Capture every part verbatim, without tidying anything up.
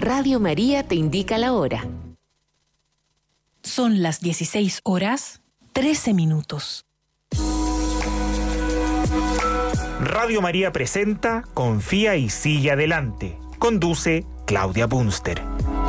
Radio María te indica la hora. Son las dieciséis horas, trece minutos. Radio María presenta Confía y sigue adelante. Conduce Claudia Bunster.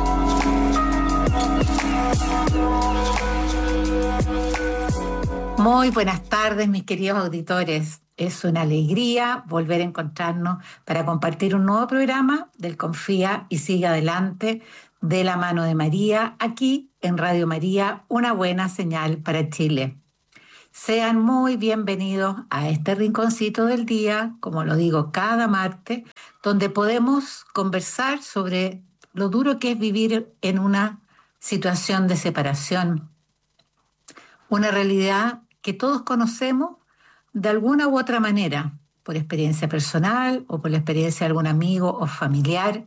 Muy buenas tardes, mis queridos auditores. Es una alegría volver a encontrarnos para compartir un nuevo programa del Confía y sigue adelante de la mano de María, aquí en Radio María, una buena señal para Chile. Sean muy bienvenidos a este rinconcito del día, como lo digo cada martes, donde podemos conversar sobre lo duro que es vivir en una situación de separación. Una realidad que todos conocemos de alguna u otra manera, por experiencia personal o por la experiencia de algún amigo o familiar,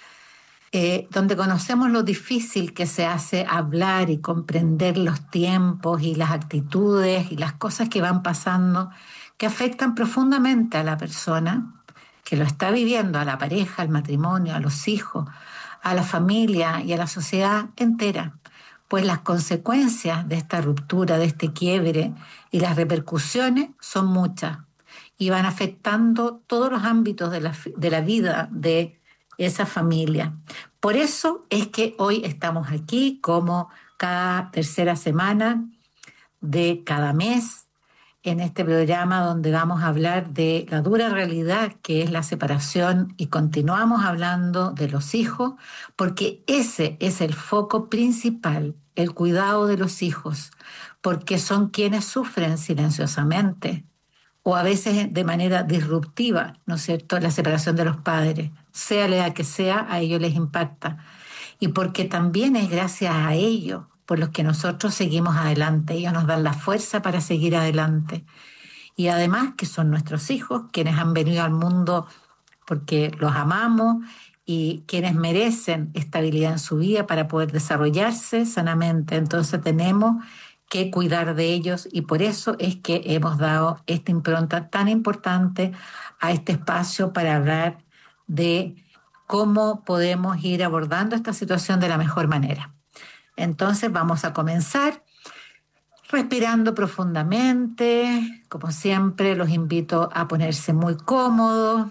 eh, donde conocemos lo difícil que se hace hablar y comprender los tiempos y las actitudes y las cosas que van pasando, que afectan profundamente a la persona que lo está viviendo, a la pareja, al matrimonio, a los hijos, a la familia y a la sociedad entera. Pues las consecuencias de esta ruptura, de este quiebre y las repercusiones son muchas y van afectando todos los ámbitos de la, de la vida de esa familia. Por eso es que hoy estamos aquí como cada tercera semana de cada mes en este programa donde vamos a hablar de la dura realidad que es la separación y continuamos hablando de los hijos porque ese es el foco principal, el cuidado de los hijos, porque son quienes sufren silenciosamente o a veces de manera disruptiva, ¿no es cierto?, la separación de los padres, sea la edad que sea, a ellos les impacta. Y porque también es gracias a ellos por los que nosotros seguimos adelante, ellos nos dan la fuerza para seguir adelante. Y además que son nuestros hijos, quienes han venido al mundo porque los amamos y quienes merecen estabilidad en su vida para poder desarrollarse sanamente. Entonces tenemos que cuidar de ellos y por eso es que hemos dado esta impronta tan importante a este espacio para hablar de cómo podemos ir abordando esta situación de la mejor manera. Entonces vamos a comenzar respirando profundamente. Como siempre, los invito a ponerse muy cómodos,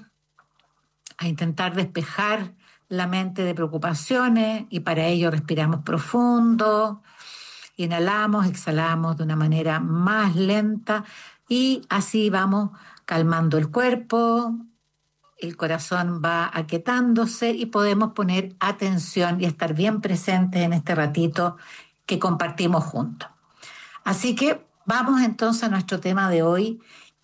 a intentar despejar la mente de preocupaciones y para ello respiramos profundo, inhalamos, exhalamos de una manera más lenta y así vamos calmando el cuerpo, el corazón va aquietándose y podemos poner atención y estar bien presentes en este ratito que compartimos juntos. Así que vamos entonces a nuestro tema de hoy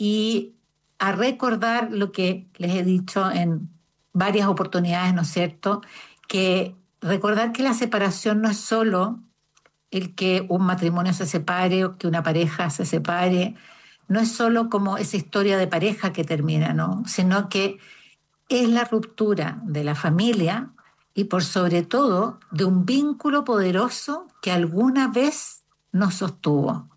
y a recordar lo que les he dicho en varias oportunidades, ¿no es cierto? Que recordar que la separación no es solo el que un matrimonio se separe o que una pareja se separe, no es solo como esa historia de pareja que termina, ¿no? Sino que es la ruptura de la familia y por sobre todo de un vínculo poderoso que alguna vez nos sostuvo.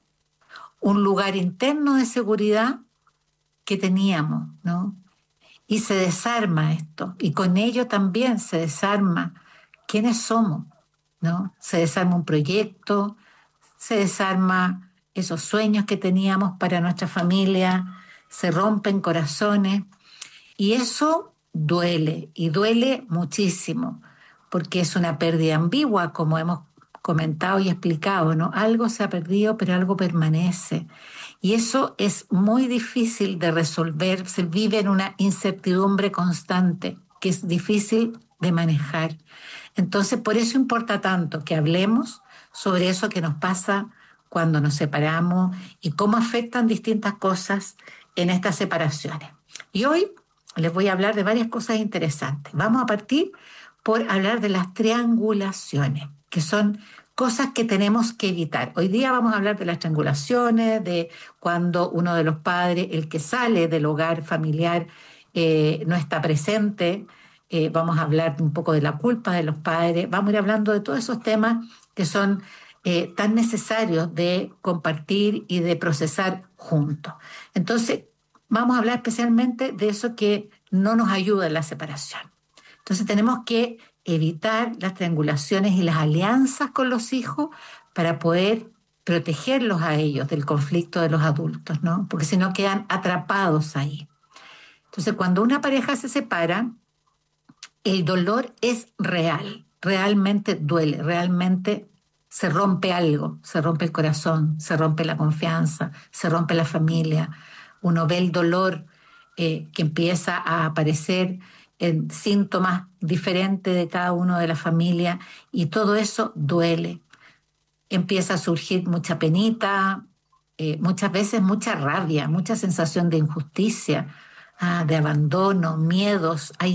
Un lugar interno de seguridad que teníamos, ¿no? Y se desarma esto, y con ello también se desarma quiénes somos, ¿no? Se desarma un proyecto, se desarma esos sueños que teníamos para nuestra familia, se rompen corazones, y eso duele, y duele muchísimo, porque es una pérdida ambigua, como hemos comentado y explicado, ¿no? Algo se ha perdido, pero algo permanece. Y eso es muy difícil de resolver, se vive en una incertidumbre constante, que es difícil de manejar. Entonces, por eso importa tanto que hablemos sobre eso que nos pasa cuando nos separamos y cómo afectan distintas cosas en estas separaciones. Y hoy les voy a hablar de varias cosas interesantes. Vamos a partir por hablar de las triangulaciones, que son cosas que tenemos que evitar. Hoy día vamos a hablar de las triangulaciones, de cuando uno de los padres, el que sale del hogar familiar, eh, no está presente. Eh, vamos a hablar un poco de la culpa de los padres. Vamos a ir hablando de todos esos temas que son eh, tan necesarios de compartir y de procesar juntos. Entonces, vamos a hablar especialmente de eso que no nos ayuda en la separación. Entonces tenemos que evitar las triangulaciones y las alianzas con los hijos para poder protegerlos a ellos del conflicto de los adultos, ¿no? Porque si no quedan atrapados ahí. Entonces, cuando una pareja se separa, el dolor es real, realmente duele, realmente se rompe algo, se rompe el corazón, se rompe la confianza, se rompe la familia. Uno ve el dolor eh, que empieza a aparecer en síntomas diferentes de cada uno de la familia y todo eso duele. Empieza a surgir mucha penita, eh, muchas veces mucha rabia, mucha sensación de injusticia, ah, de abandono, miedos. Hay